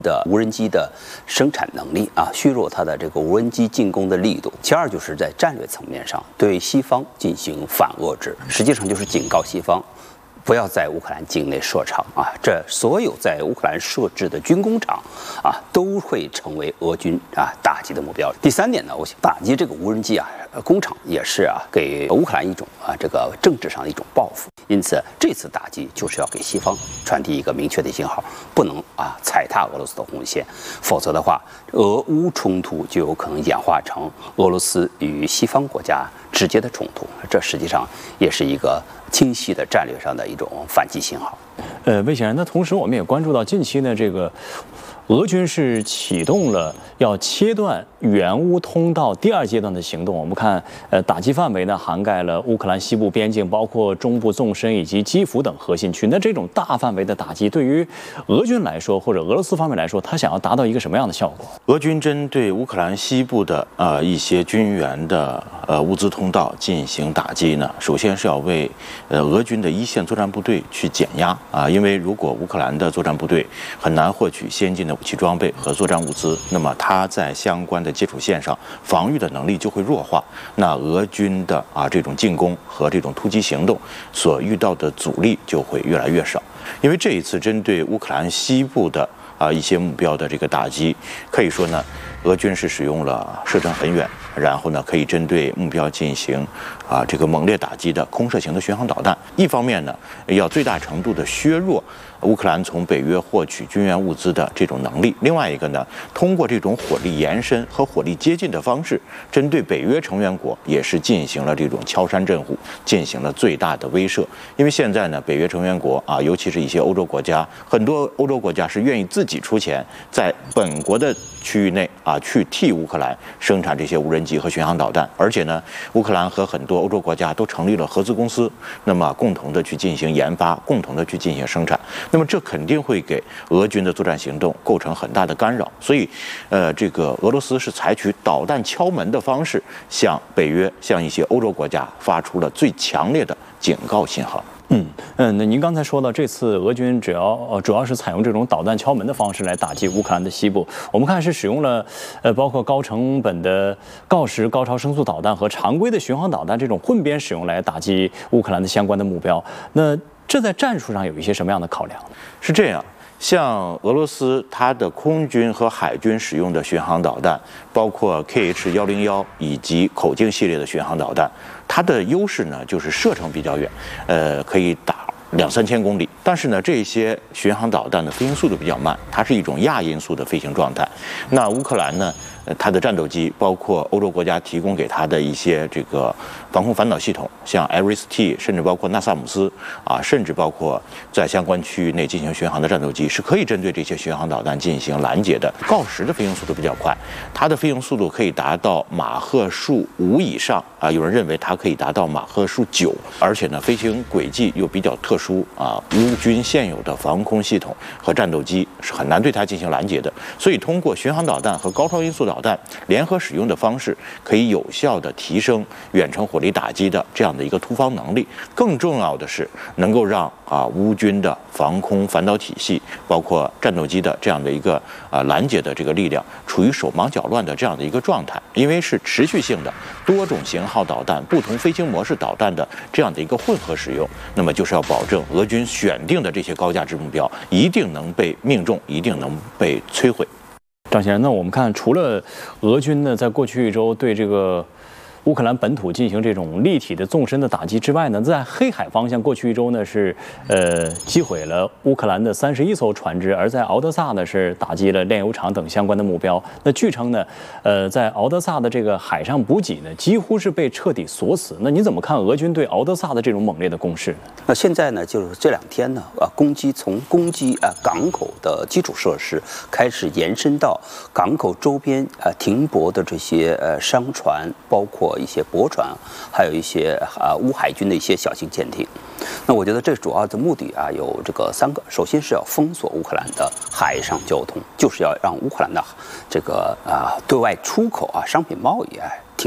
的无人机的生产能力啊，削弱它的这个无人机进攻的力度。其二就是在战略层面上对西方进行反遏制，实际上就是警告西方，不要在乌克兰境内设厂啊！这所有在乌克兰设置的军工厂啊，都会成为俄军打击的目标。第三点呢，我想打击这个无人机工厂也是给乌克兰一种这个政治上的一种报复。因此，这次打击就是要给西方传递一个明确的信号，不能踩踏俄罗斯的红线，否则的话，俄乌冲突就有可能演化成俄罗斯与西方国家直接的冲突。这实际上也是一个清晰的战略上的一种反击信号。 魏先生，那同时我们也关注到近期呢，这个俄军是启动了要切断援乌通道第二阶段的行动。我们看，打击范围呢涵盖了乌克兰西部边境，包括中部纵深以及基辅等核心区。那这种大范围的打击，对于俄军来说，或者俄罗斯方面来说，他想要达到一个什么样的效果？ 俄军针对乌克兰西部的一些军援的物资通道进行打击呢，首先是要为俄军的一线作战部队去减压因为如果乌克兰的作战部队很难获取先进的武器装备和作战物资，那么它在相关的基础线上防御的能力就会弱化，那俄军的这种进攻和这种突击行动所遇到的阻力就会越来越少。因为这一次针对乌克兰西部的一些目标的这个打击，可以说呢，俄军是使用了射程很远，然后呢可以针对目标进行这个猛烈打击的空射型的巡航导弹。一方面呢，要最大程度的削弱乌克兰从北约获取军援物资的这种能力；另外一个呢，通过这种火力延伸和火力接近的方式，针对北约成员国也是进行了这种敲山震虎，进行了最大的威慑。因为现在呢，北约成员国尤其是一些欧洲国家，很多欧洲国家是愿意自己出钱，在本国的区域内去替乌克兰生产这些无人机和巡航导弹，而且呢，乌克兰和很多欧洲国家都成立了合资公司，那么共同的去进行研发，共同的去进行生产。那么这肯定会给俄军的作战行动构成很大的干扰，所以，这个俄罗斯是采取导弹敲门的方式，向北约、向一些欧洲国家发出了最强烈的警告信号。 那您刚才说到，这次俄军主要是采用这种导弹敲门的方式来打击乌克兰的西部。我们看是使用了包括高成本的锆石高超声速导弹和常规的巡航导弹这种混编使用来打击乌克兰的相关的目标。那这在战术上有一些什么样的考量呢？ 是这样，像俄罗斯它的空军和海军使用的巡航导弹，包括 KH-101以及口径系列的巡航导弹，它的优势呢就是射程比较远，可以打2-3千公里。但是呢，这些巡航导弹的飞行速度比较慢，它是一种亚音速的飞行状态。那乌克兰呢，它的战斗机包括欧洲国家提供给它的一些这个防空反导系统，像 IRIS-T， 甚至包括纳萨姆斯甚至包括在相关区域内进行巡航的战斗机，是可以针对这些巡航导弹进行拦截的。锆石的飞行速度比较快，它的飞行速度可以达到马赫数5以上有人认为它可以达到马赫数9，而且呢，飞行轨迹又比较特殊乌军现有的防空系统和战斗机是很难对它进行拦截的。所以通过巡航导弹和高超音速导弹联合使用的方式，可以有效的提升远程火力打击的这样的一个突防能力。更重要的是，能够让乌军的防空反导体系，包括战斗机的这样的一个拦截的这个力量，处于手忙脚乱的这样的一个状态。因为是持续性的多种型号导弹、不同飞行模式导弹的这样的一个混合使用，那么就是要保证俄军选定的这些高价值目标一定能被命中，一定能被摧毁。 张先生，那我们看，除了俄军呢，在过去一周对这个乌克兰本土进行这种立体的纵深的打击之外呢，在黑海方向过去一周呢是击毁了乌克兰的31艘船只，而在敖德萨呢是打击了炼油厂等相关的目标。那据称呢，在敖德萨的这个海上补给呢几乎是被彻底锁死。那你怎么看俄军对敖德萨的这种猛烈的攻势呢？ 那现在呢，就是这2天呢，从攻击港口的基础设施开始延伸到港口周边停泊的这些商船，包括一些驳船，还有一些乌海军的一些小型舰艇。那我觉得这主要的目的有这个3个。首先是要封锁乌克兰的海上交通，就是要让乌克兰的这个对外出口商品贸易停摆。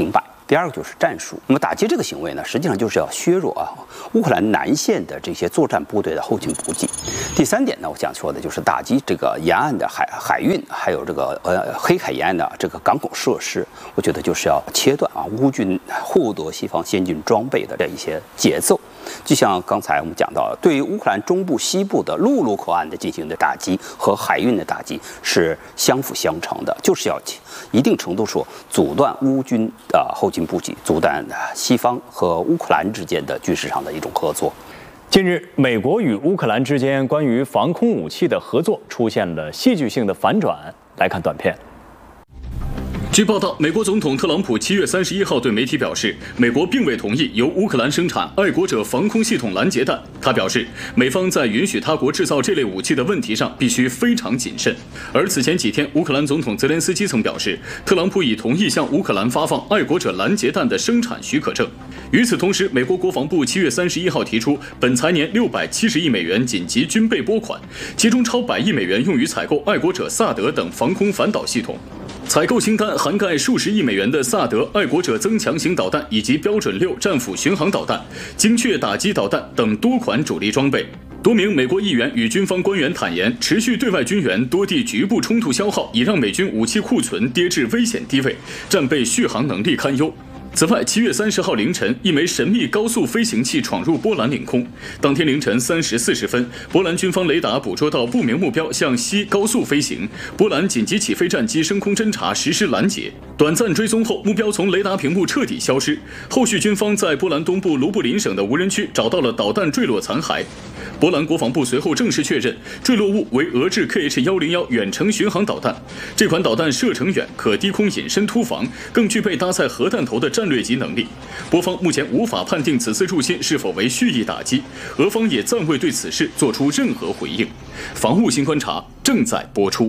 第二个就是战术。那么打击这个行为呢，实际上就是要削弱乌克兰南线的这些作战部队的后勤补给。第三点呢，我想说的就是打击这个沿岸的海运，还有这个黑海沿岸的这个港口设施。我觉得就是要切断乌军获得西方先进装备的这一些节奏。就像刚才我们讲到，对于乌克兰中部、西部的陆路口岸的进行的打击和海运的打击是相辅相成的，就是要一定程度说阻断乌军的后勤补给，阻断西方和乌克兰之间的军事上的一种合作。 近日，美国与乌克兰之间关于防空武器的合作出现了戏剧性的反转。来看短片。 据报道，美国总统特朗普7月31号对媒体表示，美国并未同意由乌克兰生产爱国者防空系统拦截弹。他表示，美方在允许他国制造这类武器的问题上必须非常谨慎。而此前几天，乌克兰总统泽连斯基曾表示，特朗普已同意向乌克兰发放爱国者拦截弹的生产许可证。与此同时，美国国防部7月31号提出，本财年670亿美元紧急军备拨款，其中超100亿美元用于采购爱国者萨德等防空反导系统。采购清单涵盖数十亿美元的萨德爱国者增强型导弹以及标准6战斧巡航导弹、精确打击导弹等多款主力装备。多名美国议员与军方官员坦言，持续对外军援、多地局部冲突消耗已让美军武器库存跌至危险低位，战备续航能力堪忧。此外，7月30号凌晨，一枚神秘高速飞行器闯入波兰领空。当天凌晨3时40分，波兰军方雷达捕捉到不明目标向西高速飞行，波兰紧急起飞战机升空侦察实施拦截。短暂追踪后，目标从雷达屏幕彻底消失。后续军方在波兰东部卢布林省的无人区找到了导弹坠落残骸。波兰国防部随后正式确认，坠落物为俄制 KH-101远程巡航导弹。这款导弹射程远，可低空隐身突防，更具备搭载核弹头的战略级能力。波方目前无法判定此次入侵是否为蓄意打击，俄方也暂未对此事做出任何回应。防务新观察正在播出。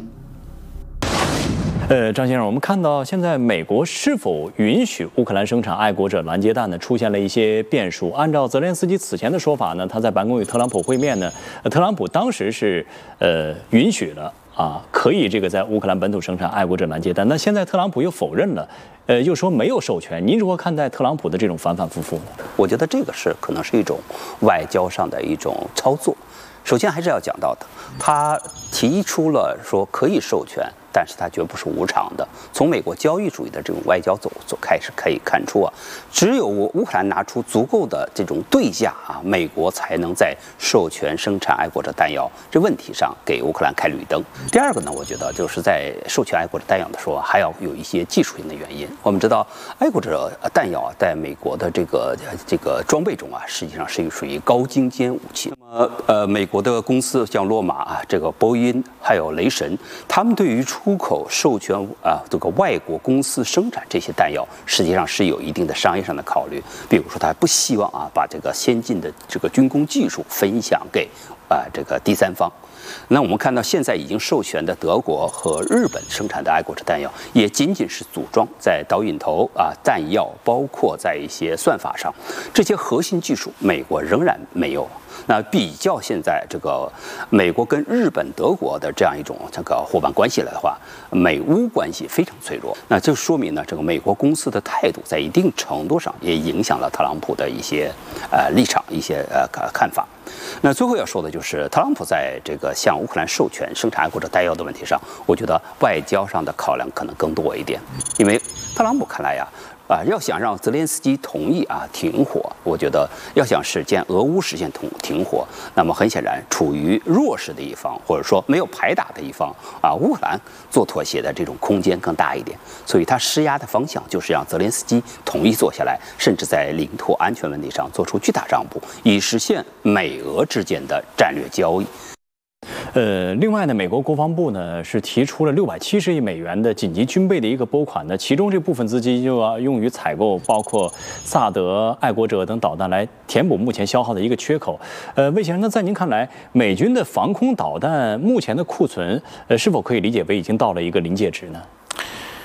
张先生，我们看到现在美国是否允许乌克兰生产爱国者拦截弹呢？出现了一些变数。按照泽连斯基此前的说法呢，他在白宫与特朗普会面呢，特朗普当时是允许了可以这个在乌克兰本土生产爱国者拦截弹。那现在特朗普又否认了，又说没有授权。您如何看待特朗普的这种反反复复呢？ 我觉得这个可能是一种外交上的一种操作。首先还是要讲到的，他提出了说可以授权，但是它绝不是无偿的。从美国交易主义的这种外交走开始可以看出只有乌克兰拿出足够的这种对价美国才能在授权生产爱国者弹药这问题上给乌克兰开绿灯。第二个呢，我觉得就是在授权爱国者弹药的时候还要有一些技术性的原因。我们知道爱国者弹药在美国的这个装备中实际上是属于高精尖武器。那么美国的公司像洛马这个波音还有雷神，他们对于出口授权这个外国公司生产这些弹药，实际上是有一定的商业上的考虑。比如说，他不希望把这个先进的这个军工技术分享给这个第三方。那我们看到现在已经授权的德国和日本生产的爱国者弹药，也仅仅是组装在导引头弹药，包括在一些算法上，这些核心技术美国仍然没有。那比较现在这个美国跟日本、德国的这样一种这个伙伴关系来的话，美乌关系非常脆弱。那这说明呢，这个美国公司的态度在一定程度上也影响了特朗普的一些立场、一些看法。那最后要说的就是特朗普在这个向乌克兰授权生产爱国者弹药的问题上，我觉得外交上的考量可能更多一点，因为特朗普看来要想让泽连斯基同意停火，我觉得要想俄乌实现停火，那么很显然处于弱势的一方，或者说没有牌打的一方乌克兰做妥协的这种空间更大一点，所以他施压的方向就是让泽连斯基同意坐下来，甚至在领土安全问题上做出巨大让步，以实现美俄之间的战略交易。 另外呢，美国国防部呢是提出了670亿美元的紧急军备的一个拨款呢，其中这部分资金就要用于采购包括萨德、爱国者等导弹，来填补目前消耗的一个缺口。魏先生，那在您看来，美军的防空导弹目前的库存，是否可以理解为已经到了一个临界值呢？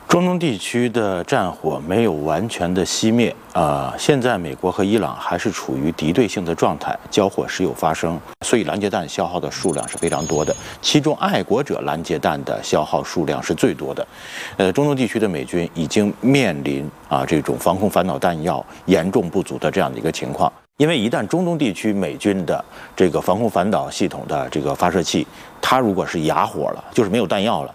中东地区的战火没有完全的熄灭现在美国和伊朗还是处于敌对性的状态，交火时有发生，所以拦截弹消耗的数量是非常多的，其中爱国者拦截弹的消耗数量是最多的。中东地区的美军已经面临这种防空反导弹药严重不足的这样的一个情况。因为一旦中东地区美军的这个防空反导系统的这个发射器，它如果是哑火了，就是没有弹药了，